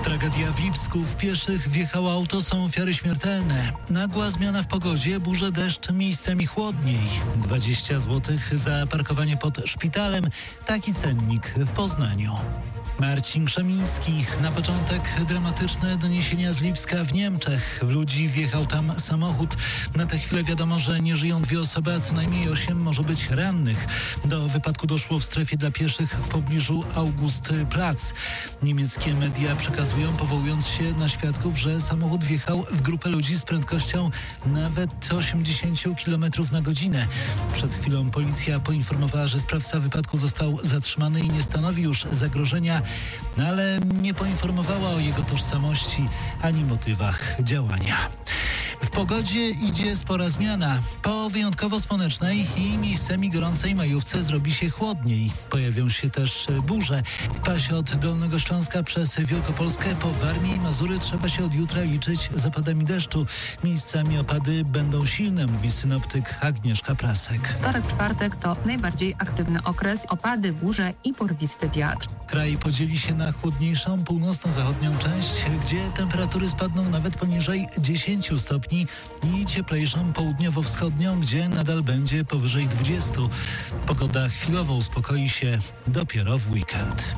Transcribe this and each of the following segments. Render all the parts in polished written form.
Tragedia w Lipsku. W pieszych wjechało auto, są ofiary śmiertelne. Nagła zmiana w pogodzie, burze, deszcz, miejscami chłodniej. 20 zł za parkowanie pod szpitalem. Taki cennik w Poznaniu. Marcin Krzemiński. Na początek dramatyczne doniesienia z Lipska w Niemczech. W ludzi wjechał tam samochód. Na tę chwilę wiadomo, że nie żyją 2 osoby, a co najmniej 8 może być rannych. Do wypadku doszło w strefie dla pieszych w pobliżu Augustplatz. Niemieckie media przekazują, powołując się na świadków, że samochód wjechał w grupę ludzi z prędkością nawet 80 km na godzinę. Przed chwilą policja poinformowała, że sprawca wypadku został zatrzymany i nie stanowi już zagrożenia, ale nie poinformowała o jego tożsamości ani motywach działania. W pogodzie idzie spora zmiana. Po wyjątkowo słonecznej i miejscami gorącej majówce zrobi się chłodniej. Pojawią się też burze. W pasie od Dolnego Śląska przez Wielkopolskę po Warmię i Mazury trzeba się od jutra liczyć z opadami deszczu. Miejscami opady będą silne, mówi synoptyk Agnieszka Prasek. Wtorek, czwartek to najbardziej aktywny okres. Opady, burze i porwisty wiatr. Kraj podzieli się na chłodniejszą północno-zachodnią część, gdzie temperatury spadną nawet poniżej 10 stopni i cieplejszą południowo-wschodnią, gdzie nadal będzie powyżej 20. Pogoda chwilowo uspokoi się dopiero w weekend.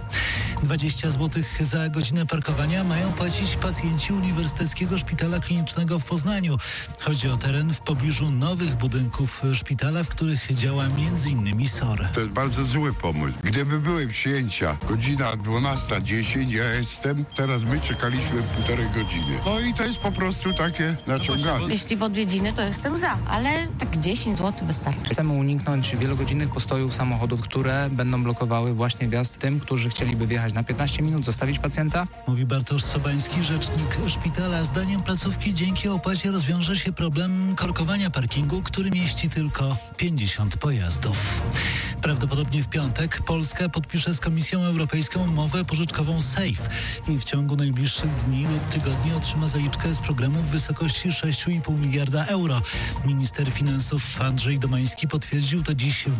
20 zł za godzinę parkowania mają płacić pacjenci Uniwersyteckiego Szpitala Klinicznego w Poznaniu. Chodzi o teren w pobliżu nowych budynków szpitala, w których działa m.in. SOR. To jest bardzo zły pomysł. Gdyby były przyjęcia godzina 12:10, ja jestem, teraz my czekaliśmy 1,5 godziny. No i to jest po prostu takie naciąganie. Jeśli w odwiedziny, to jestem za, ale tak 10 zł wystarczy. Chcemy uniknąć wielogodzinnych postojów samochodów, które będą blokowały właśnie wjazd tym, którzy chcieliby wjechać na 15 minut, zostawić pacjenta. Mówi Bartosz Sobański, rzecznik szpitala. Zdaniem placówki dzięki opłacie rozwiąże się problem korkowania parkingu, który mieści tylko 50 pojazdów. Prawdopodobnie w piątek Polska podpisze z Komisją Europejską umowę pożyczkową SAFE i w ciągu najbliższych dni lub tygodni otrzyma zaliczkę z programu w wysokości 6,5 miliarda euro. Minister finansów Andrzej Domański potwierdził to dziś w